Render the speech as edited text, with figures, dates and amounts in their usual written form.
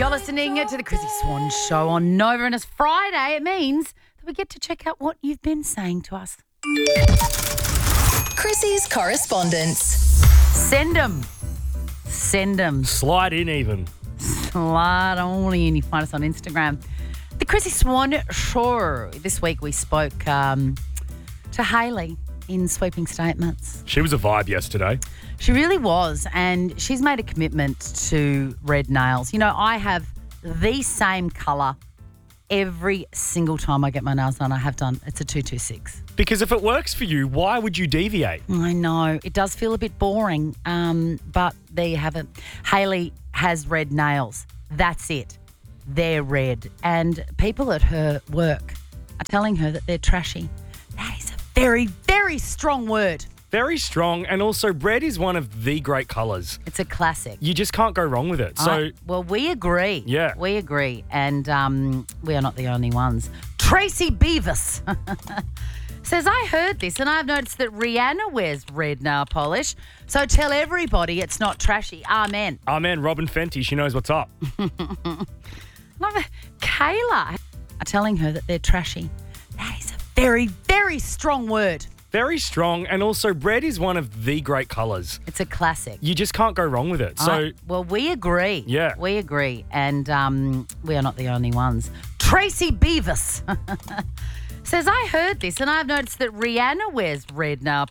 You're listening to the Chrissy Swan Show on Nova, and it's Friday. It means that we get to check out what you've been saying to us. Chrissy's correspondence. Send them. Send them. Slide in even. Slide on in. You find us on Instagram. The Chrissy Swan Show. This week we spoke to Hayley in Sweeping Statements. She was a vibe yesterday. She really was, and she's made a commitment to red nails. You know, I have the same colour every single time I get my nails done. I have done. It's a 226. Because if it works for you, why would you deviate? I know. It does feel a bit boring, but there you have it. Hayley has red nails. That's it. They're red. And people at her work are telling her that they're trashy. That is a very, very strong word. Very strong, and also red is one of the great colours. It's a classic. You just can't go wrong with it. So, well, we agree. Yeah. We agree. And we are not the only ones. Tracy Beavis says, I heard this and I've noticed that Rihanna wears red nail polish. So tell everybody it's not trashy. Amen. Amen. Robin Fenty, she knows what's up. Love it. Kayla are telling her that they're trashy. That is a very, very strong word. Very strong, and also red is one of the great colours. It's a classic. You just can't go wrong with it. So, well, we agree. Yeah. We agree. And we are not the only ones. Tracy Beavis says, I heard this and I've noticed that Rihanna wears red nail